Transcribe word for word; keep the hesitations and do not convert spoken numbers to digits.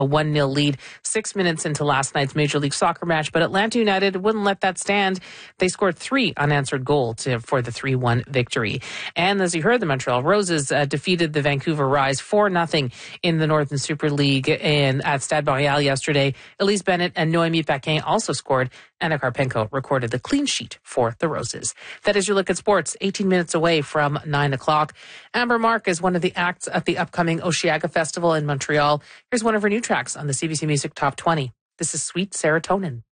a one nil lead six minutes into last night's Major League Soccer match, but Atlanta United wouldn't let that stand. They scored three unanswered goals to, for the three one victory. And as you heard, the Montreal Roses uh, defeated the Vancouver Rise four nothing in the Northern Super League in, at Stade Montréal yesterday. Elise Bennett and Noémie Paquin also scored. Anna Karpenko recorded the clean sheet for the Roses. That is your look at sports, eighteen minutes away from nine o'clock. Amber Mark is one of the acts at the upcoming Osheaga Festival in Montreal. Here's one of her new tracks on the C B C Music Top twenty. This is Sweet Serotonin.